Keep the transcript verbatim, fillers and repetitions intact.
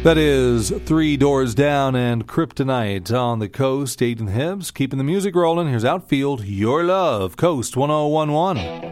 That is Three Doors Down and Kryptonite on the Coast. Aiden Hibbs keeping the music rolling. Here's Outfield, Your Love, Coast one oh one one.